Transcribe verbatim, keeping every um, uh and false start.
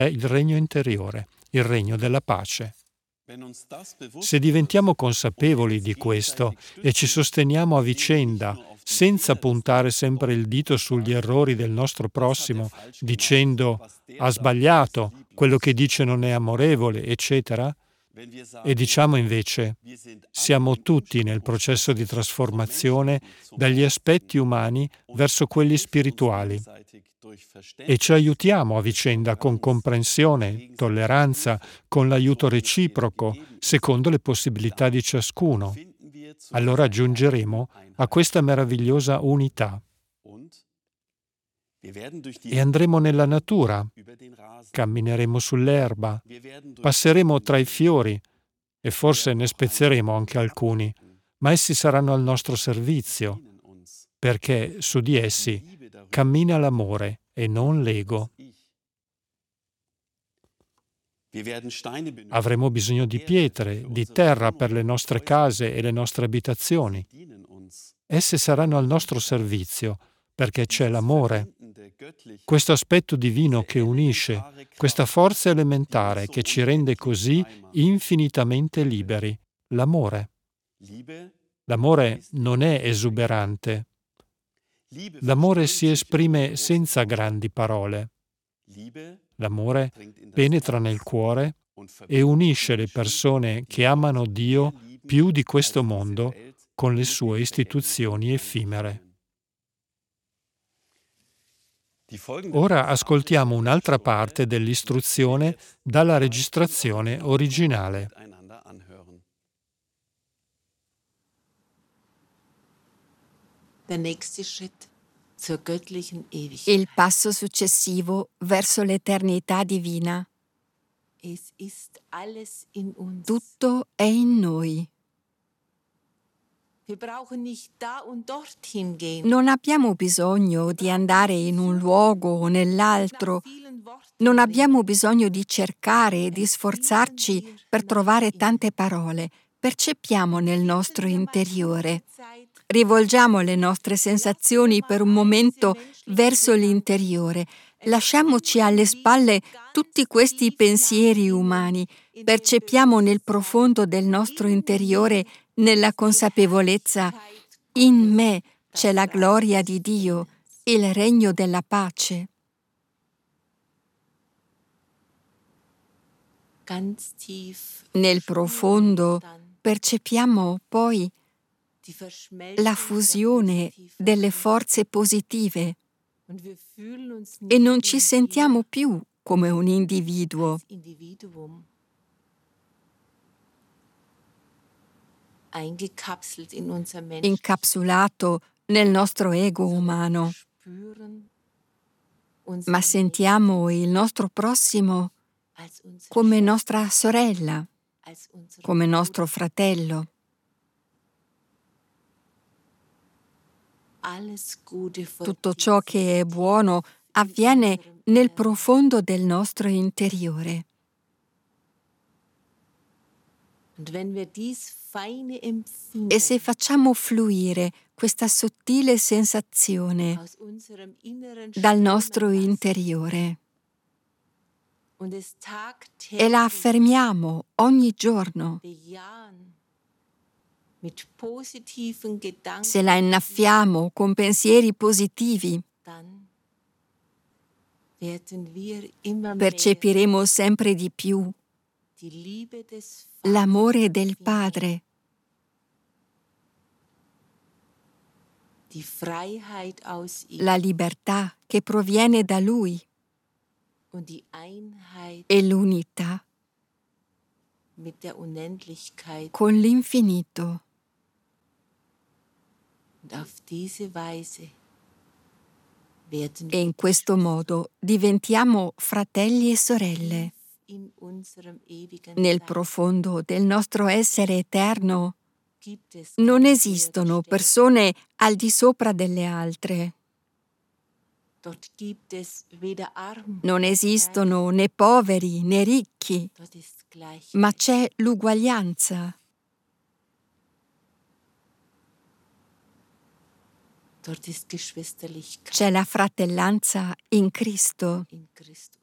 è il regno interiore, il regno della pace. Se diventiamo consapevoli di questo e ci sosteniamo a vicenda, senza puntare sempre il dito sugli errori del nostro prossimo, dicendo «ha sbagliato, quello che dice non è amorevole», eccetera, e diciamo invece «siamo tutti nel processo di trasformazione dagli aspetti umani verso quelli spirituali», e ci aiutiamo a vicenda con comprensione, tolleranza, con l'aiuto reciproco, secondo le possibilità di ciascuno, allora giungeremo a questa meravigliosa unità. E andremo nella natura, cammineremo sull'erba, passeremo tra i fiori e forse ne spezzeremo anche alcuni, ma essi saranno al nostro servizio, perché su di essi cammina l'amore e non l'ego. Avremo bisogno di pietre, di terra per le nostre case e le nostre abitazioni. Esse saranno al nostro servizio, perché c'è l'amore. Questo aspetto divino che unisce, questa forza elementare che ci rende così infinitamente liberi, l'amore. L'amore non è esuberante. L'amore si esprime senza grandi parole. L'amore penetra nel cuore e unisce le persone che amano Dio più di questo mondo con le sue istituzioni effimere. Ora ascoltiamo un'altra parte dell'istruzione dalla registrazione originale. Il passo successivo verso l'eternità divina. Tutto è in noi. Non abbiamo bisogno di andare in un luogo o nell'altro. Non abbiamo bisogno di cercare e di sforzarci per trovare tante parole. Percepiamo nel nostro interiore. Rivolgiamo le nostre sensazioni per un momento verso l'interiore. Lasciamoci alle spalle tutti questi pensieri umani. Percepiamo nel profondo del nostro interiore, nella consapevolezza, in me c'è la gloria di Dio, il regno della pace. Nel profondo percepiamo poi la fusione delle forze positive e non ci sentiamo più come un individuo. Incapsulato nel nostro ego umano, ma sentiamo il nostro prossimo come nostra sorella, come nostro fratello. Tutto ciò che è buono avviene nel profondo del nostro interiore. E se facciamo fluire questa sottile sensazione dal nostro interiore e la affermiamo ogni giorno, se la innaffiamo con pensieri positivi, percepiremo sempre di più l'amore del Padre, la libertà che proviene da Lui e l'unità con l'infinito. E in questo modo diventiamo fratelli e sorelle. Nel profondo del nostro essere eterno non esistono persone al di sopra delle altre. Non esistono né poveri né ricchi, ma c'è l'uguaglianza. C'è la fratellanza in Cristo.